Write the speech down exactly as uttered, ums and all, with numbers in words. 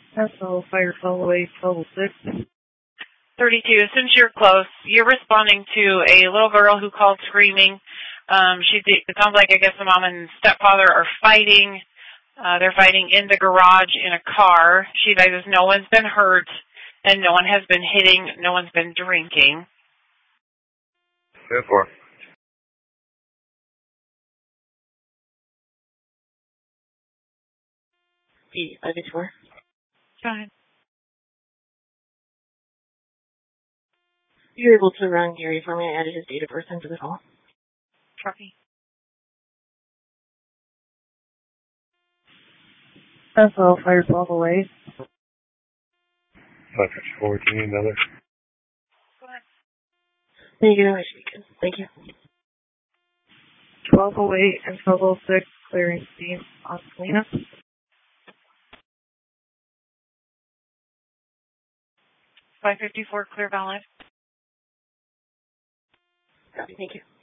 Hello, fire twelve oh eight, twelve oh six. thirty-two, since you're close, you're responding to a little girl who called screaming. Um, she, it sounds like, I guess, the mom and stepfather are fighting. Uh, they're fighting in the garage in a car. She advises no one's been hurt and no one has been hitting, no one's been drinking. Good for. P five eight four. Go ahead. You're able to run Gary for me. I added his date of birth into the call. Copy. Hello, fire twelve oh eight. five fifty-four, do you need another? Go ahead. Thank you. I should be good. Thank you. twelve oh eight and twelve oh six, clearing steam on Selena. five fifty-four, clear valid. Copy. Thank you.